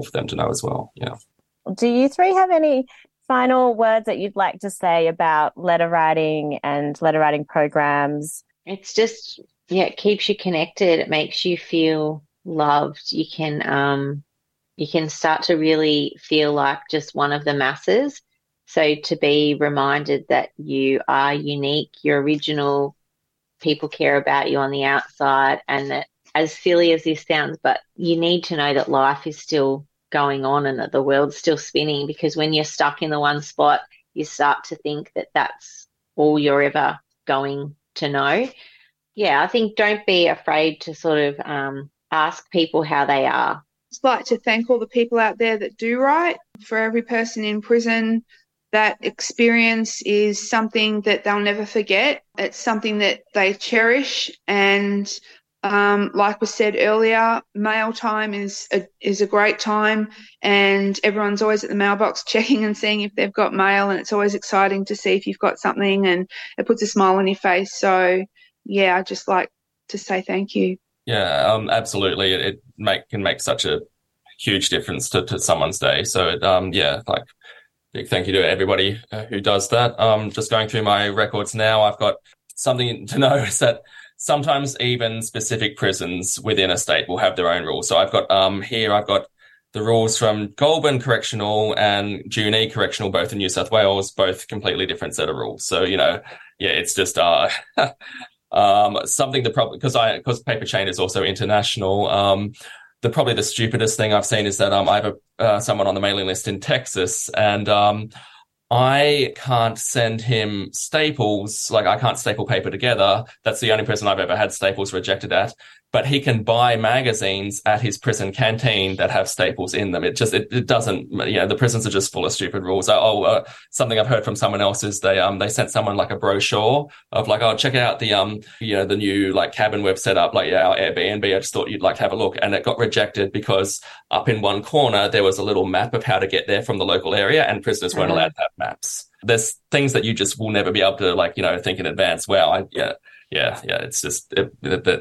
for them to know as well. Yeah. Do you three have any final words that you'd like to say about letter writing and letter writing programs? It's just, yeah, it keeps you connected. It makes you feel loved. You can start to really feel like just one of the masses. So to be reminded that you are unique, you're original, people care about you on the outside, and that, as silly as this sounds, but you need to know that life is still going on and that the world's still spinning, because when you're stuck in the one spot, you start to think that that's all you're ever going to know. Yeah, I think don't be afraid to sort of ask people how they are. Just like to thank all the people out there that do write. For every person in prison, that experience is something that they'll never forget. It's something that they cherish. And like was said earlier, mail time is a great time, and everyone's always at the mailbox checking and seeing if they've got mail, and it's always exciting to see if you've got something, and it puts a smile on your face. So, yeah, I'd just like to say thank you. Yeah, absolutely. It can make such a huge difference to someone's day. So, yeah, like big thank you to everybody who does that. Just going through my records now, I've got something to know is that sometimes even specific prisons within a state will have their own rules. So I've got I've got the rules from Goulburn Correctional and Junee Correctional, both in New South Wales, both completely different set of rules. So, yeah, it's just something that probably, because Paper Chain is also international. Probably the stupidest thing I've seen is that I have someone on the mailing list in Texas, and I can't send him staples. Like, I can't staple paper together. That's the only person I've ever had staples rejected at. But he can buy magazines at his prison canteen that have staples in them. It doesn't, the prisons are just full of stupid rules. Something I've heard from someone else is they sent someone like a brochure of like, oh, check out the new like cabin we've set up, like, yeah, our Airbnb. I just thought you'd like to have a look. And it got rejected because up in one corner, there was a little map of how to get there from the local area, and prisoners weren't allowed to have maps. There's things that you just will never be able to, think in advance. Wow. Yeah. It's just if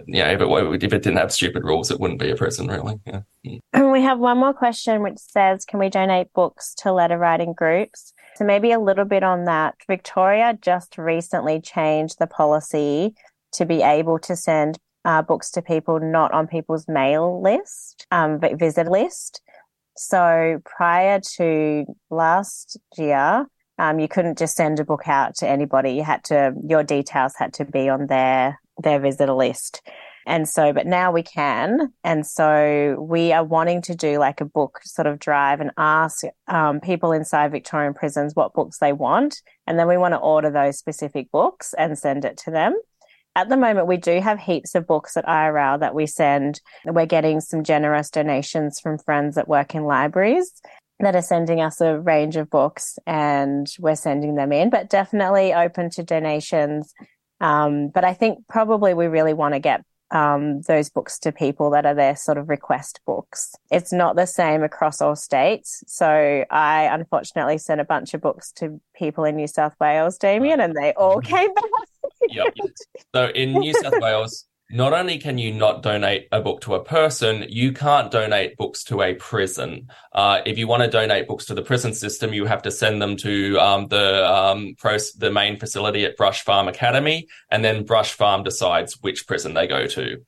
it didn't have stupid rules, it wouldn't be a prison, really. Yeah. And we have one more question which says, can we donate books to letter writing groups? So maybe a little bit on that. Victoria just recently changed the policy to be able to send books to people not on people's mail list, but visitor list. So prior to last year, you couldn't just send a book out to anybody. Your details had to be on their visitor list. And so, but now we can. And so we are wanting to do like a book sort of drive and ask people inside Victorian prisons what books they want. And then we want to order those specific books and send it to them. At the moment, we do have heaps of books at IRL that we send. We're getting some generous donations from friends that work in libraries that are sending us a range of books, and we're sending them in, but definitely open to donations. But I think probably we really want to get those books to people that are their sort of request books. It's not the same across all states. So I unfortunately sent a bunch of books to people in New South Wales, Damien, and they all came back. Yep. So in New South Wales, not only can you not donate a book to a person, you can't donate books to a prison. If you want to donate books to the prison system, you have to send them to the main facility at Brush Farm Academy, and then Brush Farm decides which prison they go to.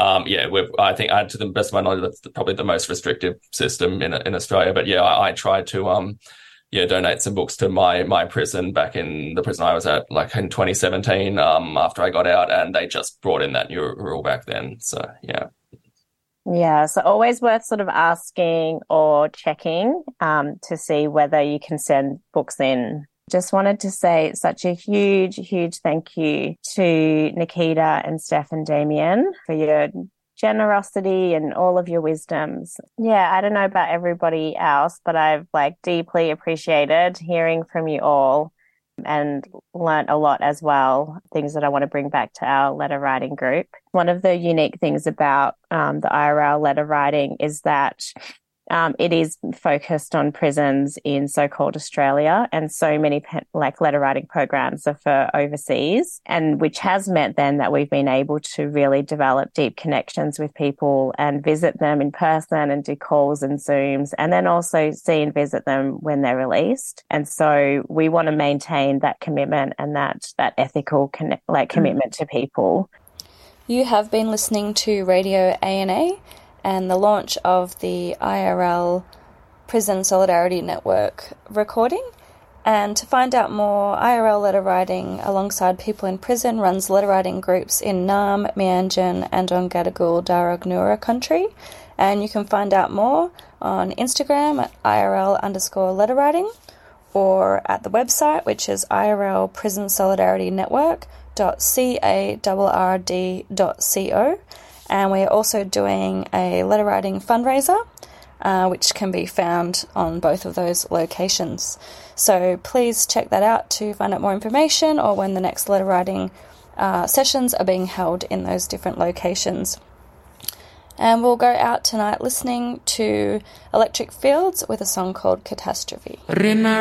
I think, to the best of my knowledge, that's probably the most restrictive system in Australia. But yeah, I tried to donate some books to my prison back in the prison I was at, like in 2017, after I got out, and they just brought in that new rule back then. So, yeah. Yeah, so always worth sort of asking or checking to see whether you can send books in. Just wanted to say such a huge, huge thank you to Nikita and Steph and Damien for your generosity and all of your wisdoms. Yeah, I don't know about everybody else, but I've deeply appreciated hearing from you all and learnt a lot as well, things that I want to bring back to our letter writing group. One of the unique things about the IRL letter writing is that it is focused on prisons in so-called Australia, and so many letter writing programs are for overseas, and which has meant then that we've been able to really develop deep connections with people and visit them in person and do calls and Zooms, and then also see and visit them when they're released. And so we want to maintain that commitment and that ethical commitment to people. You have been listening to Radio ANA and the launch of the IRL Prison Solidarity Network recording. And to find out more, IRL Letter Writing, alongside people in prison, runs letter writing groups in Naarm, Meanjin and on Gadigal Darug Noora country. And you can find out more on Instagram at IRL_letterwriting, or at the website, which is IRL Prison Solidarity Network.carrd.co. And we're also doing a letter writing fundraiser, which can be found on both of those locations. So please check that out to find out more information or when the next letter writing sessions are being held in those different locations. And we'll go out tonight listening to Electric Fields with a song called Catastrophe.